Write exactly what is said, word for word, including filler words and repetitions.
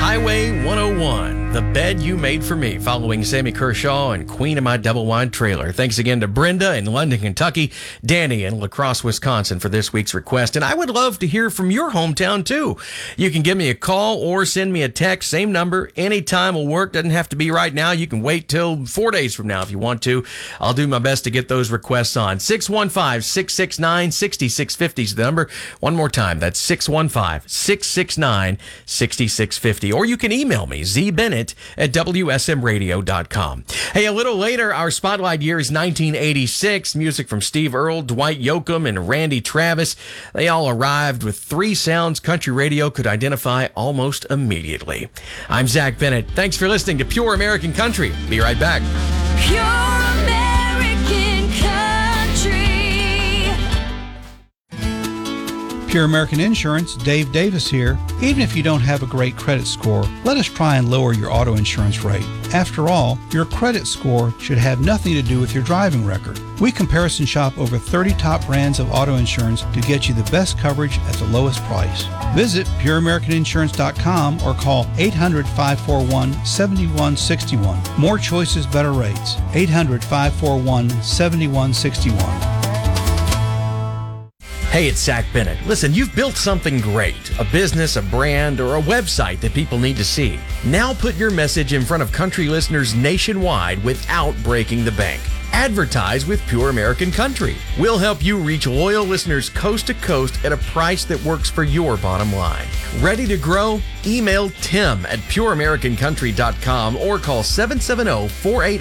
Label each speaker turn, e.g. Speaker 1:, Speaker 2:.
Speaker 1: Highway one oh one, The Bed You Made for Me, following Sammy Kershaw and Queen of My Double Wide Trailer. Thanks again to Brenda in London, Kentucky, Danny in La Crosse, Wisconsin for this week's request. And I would love to hear from your hometown too. You can give me a call or send me a text, same number, anytime will work. Doesn't have to be right now. You can wait till four days from now if you want to. I'll do my best to get those requests on. six one five, six six nine, six six five zero is the number. One more time, that's six one five, six six nine, six six five zero. Or you can email me, zbennett at w s m radio dot com. Hey, a little later, our spotlight year is nineteen eighty-six. Music from Steve Earle, Dwight Yoakam, and Randy Travis. They all arrived with three sounds country radio could identify almost immediately. I'm Zach Bennett. Thanks for listening to Pure American Country. Be right back.
Speaker 2: Pure American Country.
Speaker 3: Pure American Insurance, Dave Davis here. Even if you don't have a great credit score, let us try and lower your auto insurance rate. After all, your credit score should have nothing to do with your driving record. We comparison shop over thirty top brands of auto insurance to get you the best coverage at the lowest price. Visit pure american insurance dot com or call eight hundred, five four one, seven one six one. More choices, better rates. eight hundred, five four one, seven one six one.
Speaker 1: Hey, it's Zach Bennett. Listen, you've built something great, a business, a brand, or a website that people need to see. Now put your message in front of country listeners nationwide without breaking the bank. Advertise with Pure American Country. We'll help you reach loyal listeners coast to coast at a price that works for your bottom line. Ready to grow? Email Tim at pure american country dot com or call seven seven zero, four eight